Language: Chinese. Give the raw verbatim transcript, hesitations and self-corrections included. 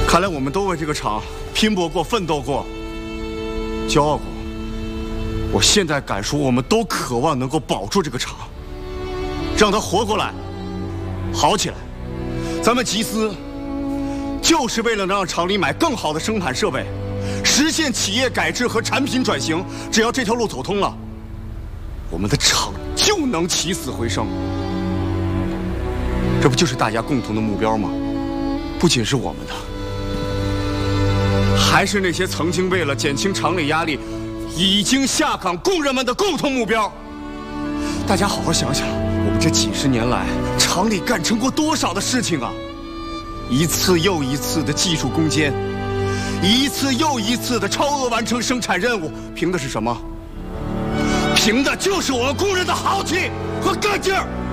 看来我们都为这个厂拼搏过、奋斗过、骄傲过。我现在敢说，我们都渴望能够保住这个厂，让它活过来、好起来。咱们集资，就是为了能让厂里买更好的生产设备，实现企业改制和产品转型。只要这条路走通了，我们的厂就能起死回生。这不就是大家共同的目标吗？不仅是我们的，还是那些曾经为了减轻厂里压力已经下岗工人们的共同目标。大家好好想想，我们这几十年来厂里干成过多少的事情啊！一次又一次的技术攻坚，一次又一次的超额完成生产任务，凭的是什么？凭的就是我们工人的豪气和干劲儿。